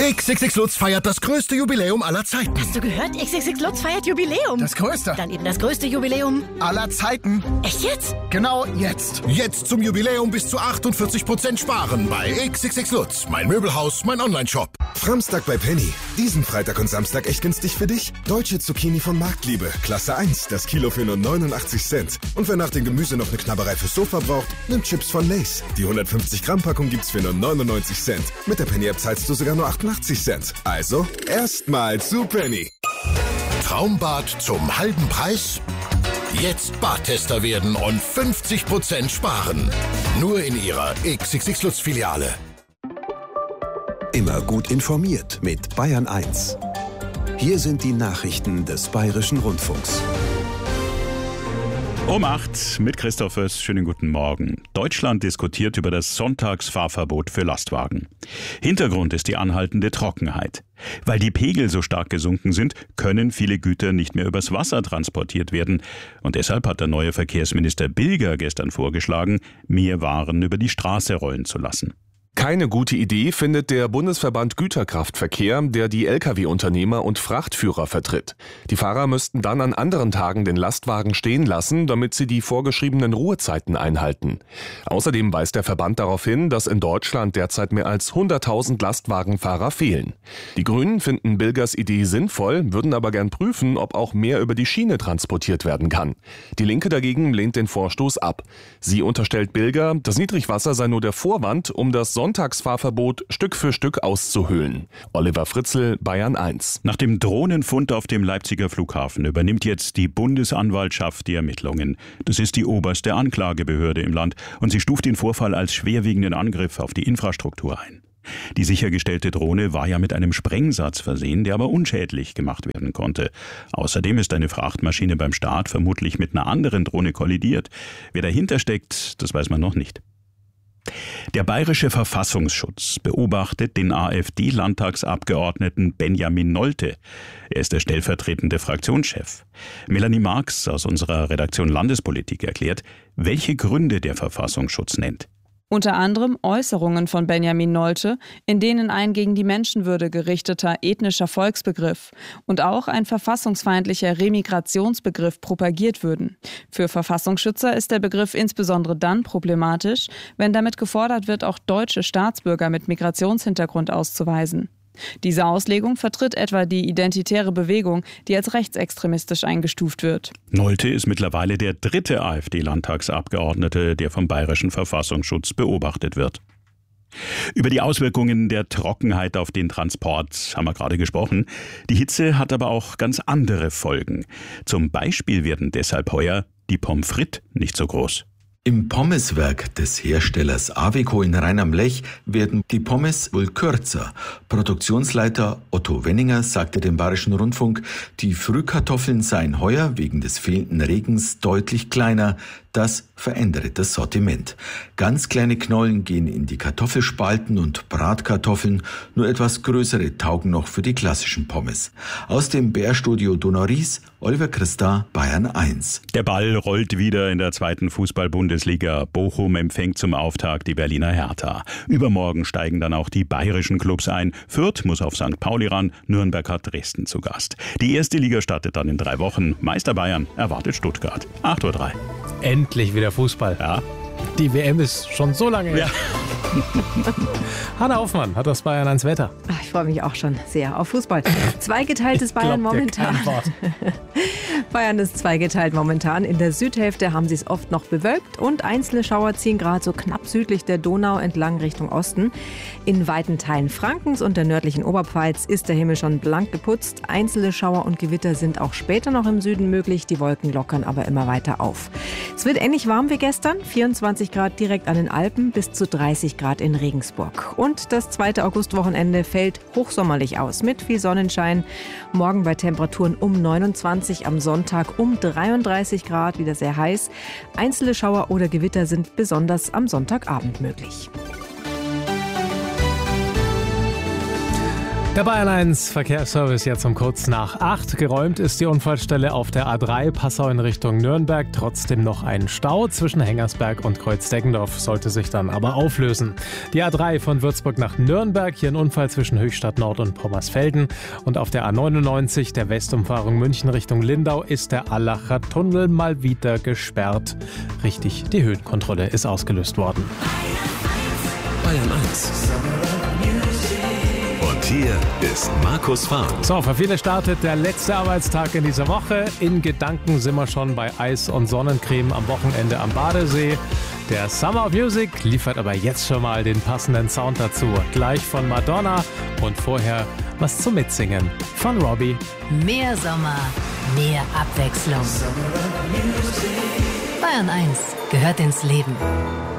XXX Lutz feiert das größte Jubiläum aller Zeiten. Hast du gehört? XXX Lutz feiert Jubiläum. Das größte. Dann eben das größte Jubiläum aller Zeiten. Echt jetzt? Genau jetzt. Jetzt zum Jubiläum bis zu 48% sparen bei XXX Lutz. Mein Möbelhaus, mein Onlineshop. Samstag bei Penny. Diesen Freitag und Samstag echt günstig für dich. Deutsche Zucchini von Marktliebe. Klasse 1. Das Kilo für nur 89 Cent. Und wer nach dem Gemüse noch eine Knabberei fürs Sofa braucht, nimmt Chips von Lay's. Die 150 Gramm Packung gibt's für nur 99 Cent. Mit der Penny App zahlst du sogar nur 88 Cent. Also, erstmal zu Penny. Traumbad zum halben Preis? Jetzt Badtester werden und 50% sparen. Nur in Ihrer XXX Lutz Filiale. Immer gut informiert mit Bayern 1. Hier sind die Nachrichten des Bayerischen Rundfunks. Um 8 mit Christoph Föß. Schönen guten Morgen. Deutschland diskutiert über das Sonntagsfahrverbot für Lastwagen. Hintergrund ist die anhaltende Trockenheit. Weil die Pegel so stark gesunken sind, können viele Güter nicht mehr übers Wasser transportiert werden. Und deshalb hat der neue Verkehrsminister Bilger gestern vorgeschlagen, mehr Waren über die Straße rollen zu lassen. Keine gute Idee findet der Bundesverband Güterkraftverkehr, der die Lkw-Unternehmer und Frachtführer vertritt. Die Fahrer müssten dann an anderen Tagen den Lastwagen stehen lassen, damit sie die vorgeschriebenen Ruhezeiten einhalten. Außerdem weist der Verband darauf hin, dass in Deutschland derzeit mehr als 100.000 Lastwagenfahrer fehlen. Die Grünen finden Bilgers Idee sinnvoll, würden aber gern prüfen, ob auch mehr über die Schiene transportiert werden kann. Die Linke dagegen lehnt den Vorstoß ab. Sie unterstellt Bilger, das Niedrigwasser sei nur der Vorwand, um das Sonntagsfahrverbot Stück für Stück auszuhöhlen. Oliver Fritzl, Bayern 1. Nach dem Drohnenfund auf dem Leipziger Flughafen übernimmt jetzt die Bundesanwaltschaft die Ermittlungen. Das ist die oberste Anklagebehörde im Land und sie stuft den Vorfall als schwerwiegenden Angriff auf die Infrastruktur ein. Die sichergestellte Drohne war ja mit einem Sprengsatz versehen, der aber unschädlich gemacht werden konnte. Außerdem ist eine Frachtmaschine beim Start vermutlich mit einer anderen Drohne kollidiert. Wer dahinter steckt, das weiß man noch nicht. Der Bayerische Verfassungsschutz beobachtet den AfD-Landtagsabgeordneten Benjamin Nolte. Er ist der stellvertretende Fraktionschef. Melanie Marx aus unserer Redaktion Landespolitik erklärt, welche Gründe der Verfassungsschutz nennt. Unter anderem Äußerungen von Benjamin Nolte, in denen ein gegen die Menschenwürde gerichteter ethnischer Volksbegriff und auch ein verfassungsfeindlicher Remigrationsbegriff propagiert würden. Für Verfassungsschützer ist der Begriff insbesondere dann problematisch, wenn damit gefordert wird, auch deutsche Staatsbürger mit Migrationshintergrund auszuweisen. Diese Auslegung vertritt etwa die Identitäre Bewegung, die als rechtsextremistisch eingestuft wird. Nolte ist mittlerweile der dritte AfD-Landtagsabgeordnete, der vom Bayerischen Verfassungsschutz beobachtet wird. Über die Auswirkungen der Trockenheit auf den Transport haben wir gerade gesprochen. Die Hitze hat aber auch ganz andere Folgen. Zum Beispiel werden deshalb heuer die Pommes frites nicht so groß. Im Pommeswerk des Herstellers Aveco in Rhein am Lech werden die Pommes wohl kürzer. Produktionsleiter Otto Wenninger sagte dem Bayerischen Rundfunk, die Frühkartoffeln seien heuer wegen des fehlenden Regens deutlich kleiner. Das verändere das Sortiment. Ganz kleine Knollen gehen in die Kartoffelspalten und Bratkartoffeln, nur etwas größere taugen noch für die klassischen Pommes. Aus dem BR-Studio Donau-Ries, Oliver Christa, Bayern 1. Der Ball rollt wieder in der zweiten Fußball-Bundesliga. Bochum empfängt zum Auftakt die Berliner Hertha. Übermorgen steigen dann auch die bayerischen Clubs ein. Fürth muss auf St. Pauli ran, Nürnberg hat Dresden zu Gast. Die erste Liga startet dann in 3 Wochen. Meister Bayern erwartet Stuttgart. 8:03 Uhr. Endlich wieder Fußball. Ja. Die WM ist schon so lange her. Ja. Hanna Hoffmann hat das Bayern ans Wetter. Ich freue mich auch schon sehr auf Fußball. Zweigeteiltes Bayern momentan. Bayern ist zweigeteilt momentan. In der Südhälfte haben sie es oft noch bewölkt und einzelne Schauer ziehen gerade so knapp südlich der Donau entlang Richtung Osten. In weiten Teilen Frankens und der nördlichen Oberpfalz ist der Himmel schon blank geputzt. Einzelne Schauer und Gewitter sind auch später noch im Süden möglich. Die Wolken lockern aber immer weiter auf. Es wird ähnlich warm wie gestern. 24 Grad direkt an den Alpen bis zu 30 Grad in Regensburg. Und das 2. Augustwochenende fällt hochsommerlich aus mit viel Sonnenschein. Morgen bei Temperaturen um 29, am Sonntag um 33 Grad, wieder sehr heiß. Einzelne Schauer oder Gewitter sind besonders am Sonntagabend möglich. Der Bayern 1 Verkehrsservice jetzt um kurz nach 8. Geräumt ist die Unfallstelle auf der A3 Passau in Richtung Nürnberg. Trotzdem noch ein Stau zwischen Hengersberg und Kreuz-Deggendorf, sollte sich dann aber auflösen. Die A3 von Würzburg nach Nürnberg, hier ein Unfall zwischen Höchstadt Nord und Pommersfelden. Und auf der A99 der Westumfahrung München Richtung Lindau ist der Allacher Tunnel mal wieder gesperrt. Richtig, die Höhenkontrolle ist ausgelöst worden. Bayern 1. Und hier ist Markus Fahr. So, für viele startet der letzte Arbeitstag in dieser Woche. In Gedanken sind wir schon bei Eis und Sonnencreme am Wochenende am Badesee. Der Summer of Music liefert aber jetzt schon mal den passenden Sound dazu. Gleich von Madonna und vorher was zum Mitsingen von Robbie. Mehr Sommer, mehr Abwechslung. Bayern 1 gehört ins Leben.